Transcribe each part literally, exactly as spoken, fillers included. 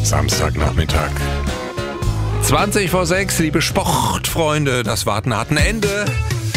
Samstagnachmittag. zwanzig vor sechs, liebe Sportfreunde, das Warten hat ein Ende.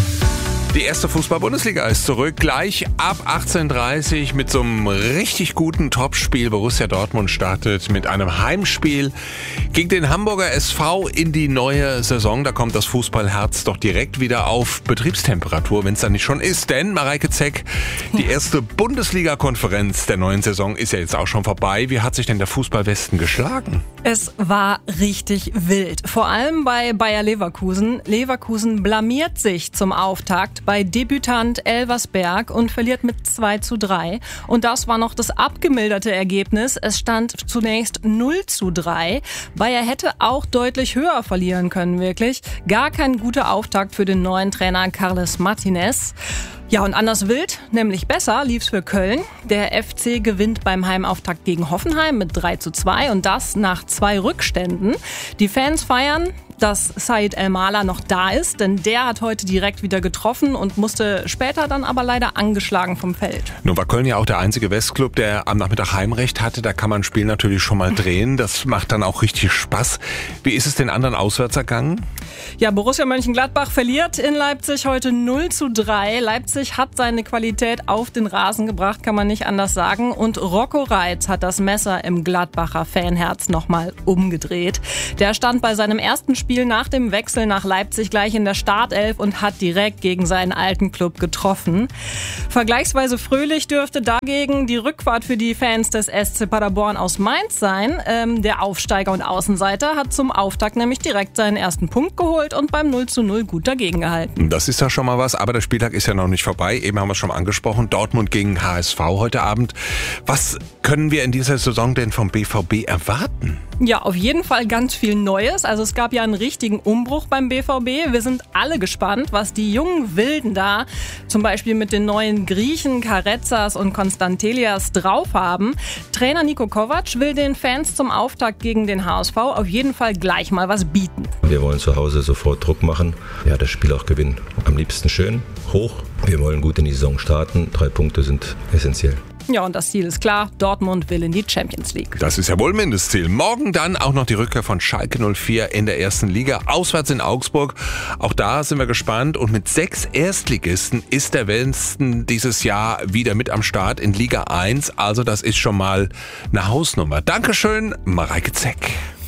Die erste Fußball-Bundesliga ist zurück, gleich ab achtzehn Uhr dreißig mit so einem richtig guten Topspiel. Borussia Dortmund startet mit einem Heimspiel gegen den Hamburger S V in die neue Saison. Da kommt das Fußballherz doch direkt wieder auf Betriebstemperatur, wenn es dann nicht schon ist. Denn, Mareike Zeck, die erste Bundesliga-Konferenz der neuen Saison ist ja jetzt auch schon vorbei. Wie hat sich denn der Fußballwesten geschlagen? Es war richtig wild. Vor allem bei Bayer Leverkusen. Leverkusen blamiert sich zum Auftakt bei Debütant Elversberg und verliert mit zwei zu drei. Und das war noch das abgemilderte Ergebnis. Es stand zunächst null zu drei. Bayer hätte auch deutlich höher verlieren können, wirklich. Gar kein guter Auftakt für den neuen Trainer Carles Martinez. Ja, und anders wild, nämlich besser, lief's für Köln. Der F C gewinnt beim Heimauftakt gegen Hoffenheim mit drei zu zwei und das nach zwei Rückständen. Die Fans feiern, dass Said El-Mala noch da ist, denn der hat heute direkt wieder getroffen und musste später dann aber leider angeschlagen vom Feld. Nun war Köln ja auch der einzige Westclub, der am Nachmittag Heimrecht hatte. Da kann man ein Spiel natürlich schon mal drehen. Das macht dann auch richtig Spaß. Wie ist es den anderen auswärts ergangen? Ja, Borussia Mönchengladbach verliert in Leipzig heute null zu drei. Leipzig hat seine Qualität auf den Rasen gebracht, kann man nicht anders sagen. Und Rocco Reitz hat das Messer im Gladbacher Fanherz nochmal umgedreht. Der stand bei seinem ersten Spiel nach dem Wechsel nach Leipzig gleich in der Startelf und hat direkt gegen seinen alten Club getroffen. Vergleichsweise fröhlich dürfte dagegen die Rückfahrt für die Fans des S C Paderborn aus Mainz sein. Ähm, der Aufsteiger und Außenseiter hat zum Auftakt nämlich direkt seinen ersten Punkt geholt und beim null zu null gut dagegen gehalten. Das ist ja schon mal was, aber der Spieltag ist ja noch nicht vorbei. Eben haben wir es schon angesprochen, Dortmund gegen H S V heute Abend. Was können wir in dieser Saison denn vom B V B erwarten? Ja, auf jeden Fall ganz viel Neues. Also es gab ja einen richtigen Umbruch beim B V B. Wir sind alle gespannt, was die jungen Wilden da zum Beispiel mit den neuen Griechen Karezas und Konstantelias drauf haben. Trainer Niko Kovac will den Fans zum Auftakt gegen den H S V auf jeden Fall gleich mal was bieten. Wir wollen zu Hause sofort Druck machen, ja, das Spiel auch gewinnen. Am liebsten schön, hoch. Wir wollen gut in die Saison starten. Drei Punkte sind essentiell. Ja, und das Ziel ist klar, Dortmund will in die Champions League. Das ist ja wohl Mindestziel. Morgen dann auch noch die Rückkehr von Schalke null vier in der ersten Liga, auswärts in Augsburg. Auch da sind wir gespannt und mit sechs Erstligisten ist der Westen dieses Jahr wieder mit am Start in Liga eins. Also das ist schon mal eine Hausnummer. Dankeschön, Mareike Zeck.